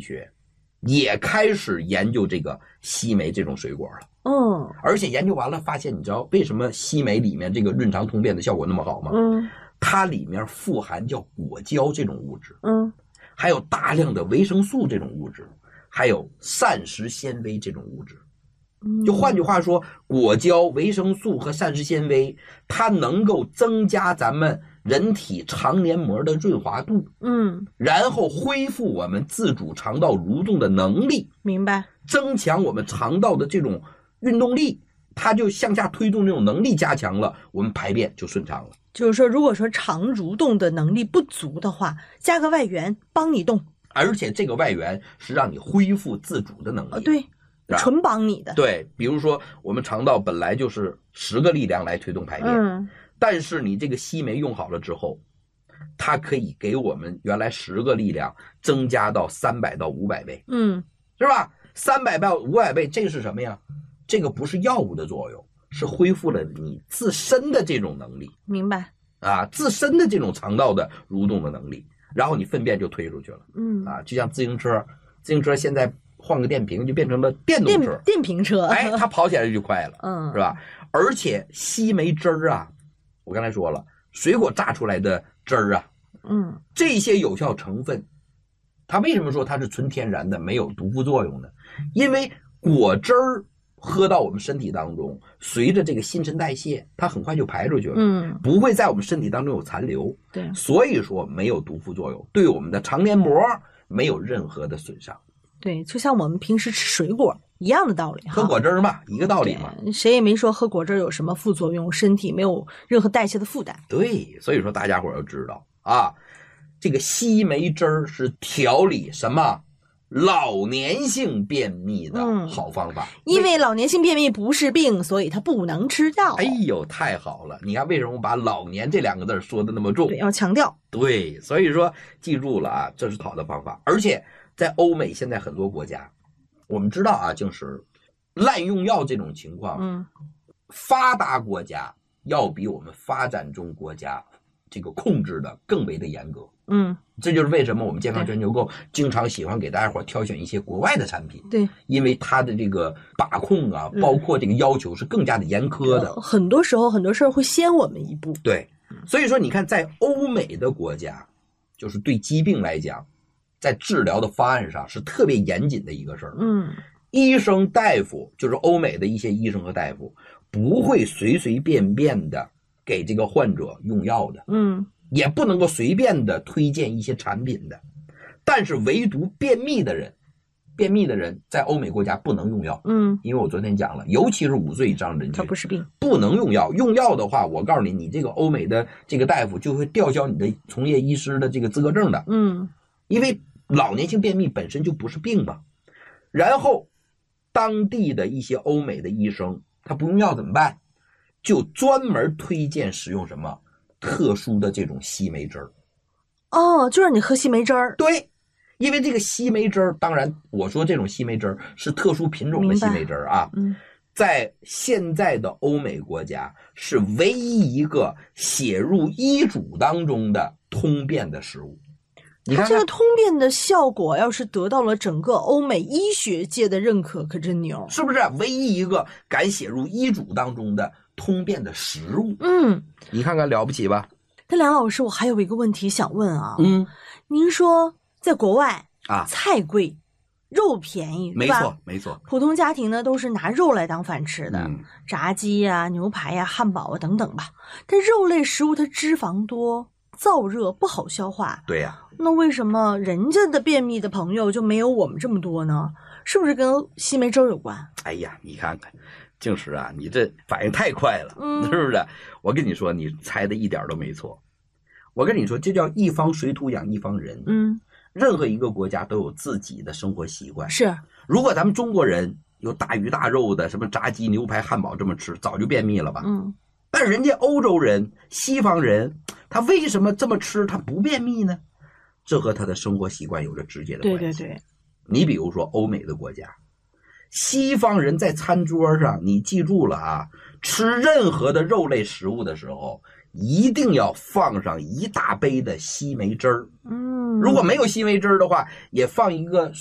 学也开始研究这个西梅这种水果了。而且研究完了发现，你知道为什么西梅里面这个润肠通便的效果那么好吗？它里面富含叫果胶这种物质，还有大量的维生素这种物质，还有膳食纤维这种物质。就换句话说，果胶、维生素和膳食纤维，它能够增加咱们人体肠黏膜的润滑度，然后恢复我们自主肠道蠕动的能力， 明白？ 增强我们肠道的这种运动力，它就向下推动这种能力加强了，我们排便就顺畅了。 就是说，如果说肠蠕动的能力不足的话，加个外援帮你动， 而且这个外援是让你恢复自主的能力。 对，纯帮你的。 对，比如说我们肠道本来就是10个力量来推动排便，但是你这个西梅用好了之后，它可以给我们原来10个力量增加到300到500倍，是吧？300到500倍，这个是什么呀？这个不是药物的作用，是恢复了你自身的这种能力。 明白？ 啊，自身的这种肠道的蠕动的能力，然后你粪便就推出去了。就像自行车现在换个电瓶就变成了电动车， 电瓶车， 它跑起来就快了，是吧？而且西梅汁儿啊，我刚才说了，水果榨出来的汁儿啊，这些有效成分，它为什么说它是纯天然的，没有毒副作用呢？因为果汁儿喝到我们身体当中，随着这个新陈代谢，它很快就排出去了，不会在我们身体当中有残留， 对， 所以说没有毒副作用，对我们的肠黏膜没有任何的损伤。 对，就像我们平时吃水果一样的道理， 喝果汁嘛，一个道理嘛。 谁也没说喝果汁有什么副作用，身体没有任何代谢的负担。 对，所以说大家伙要知道啊，这个西梅汁儿是调理什么老年性便秘的好方法。 因为老年性便秘不是病，所以它不能吃药。 哎呦，太好了！你看为什么我把老年这2个字说的那么重？ 对，要强调。 对，所以说记住了啊，这是好的方法。而且在欧美现在很多国家，我们知道啊，就是滥用药这种情况，发达国家要比我们发展中国家这个控制的更为的严格。这就是为什么我们健康全球购经常喜欢给大家伙挑选一些国外的产品。 对， 因为它的这个把控啊，包括这个要求是更加的严苛的。 很多时候很多事儿会先我们一步。 对，所以说你看，在欧美的国家，就是对疾病来讲，在治疗的方案上是特别严谨的一个事儿。医生大夫，就是欧美的一些医生和大夫，不会随随便便的给这个患者用药的。也不能够随便的推荐一些产品的。但是唯独便秘的人在欧美国家不能用药。因为我昨天讲了，尤其是5岁以上人群， 它不是病， 不能用药。用药的话，我告诉你，你这个欧美的这个大夫就会吊销你的从业医师的这个资格证的。因为老年性便秘本身就不是病嘛。然后当地的一些欧美的医生，他不用药怎么办？就专门推荐使用什么特殊的这种西梅汁儿。 就让你喝西梅汁儿。 对，因为这个西梅汁儿，当然我说这种西梅汁儿是特殊品种的西梅汁儿啊。在现在的欧美国家是唯一一个写入医嘱当中的通便的食物。你看它这个通便的效果要是得到了整个欧美医学界的认可，可真牛， 是不是？唯一一个敢写入医嘱当中的通便的食物。你看看了不起吧？ 但梁老师，我还有一个问题想问啊。您说在国外啊，菜贵肉便宜， 没错没错， 普通家庭呢都是拿肉来当饭吃的，炸鸡呀、牛排呀、汉堡啊等等吧。但肉类食物它脂肪多，燥热不好消化。 对呀， 那为什么人家的便秘的朋友就没有我们这么多呢？是不是跟西梅汁有关？ 哎呀，你看看，静石啊，你这反应太快了，是不是？我跟你说，你猜的一点都没错。我跟你说，这叫一方水土养一方人。任何一个国家都有自己的生活习惯。 是， 如果咱们中国人有大鱼大肉的，什么炸鸡、牛排、汉堡这么吃，早就便秘了吧？但人家欧洲人、西方人，他为什么这么吃，他不便秘呢？这和他的生活习惯有着直接的关系。 对。 你比如说欧美的国家，西方人在餐桌上，你记住了啊，吃任何的肉类食物的时候，一定要放上一大杯的西梅汁儿。如果没有西梅汁儿的话，也放一个